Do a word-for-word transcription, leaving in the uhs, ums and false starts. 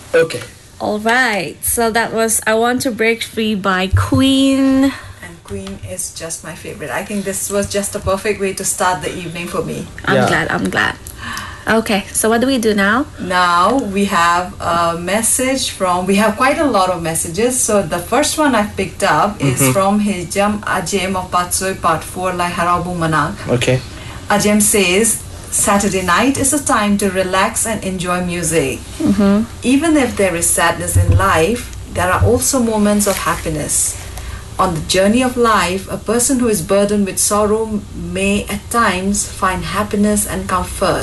Okay. All right. So that was I Want to Break Free by Queen. And Queen is just my favorite. I think this was just a perfect way to start the evening for me. I'm Yeah. glad. I'm glad. Okay. So what do we do now? Now we have a message from, we have quite a lot of messages. So the first one I've picked up is from Hijam Ajem of Patsoi Part four, Lai Harabu Manak. Okay. Ajem says, Saturday night is a time to relax and enjoy music. Even if there is sadness in life, there are also moments of happiness. On the journey of life, a person who is burdened with sorrow may at times find happiness and comfort.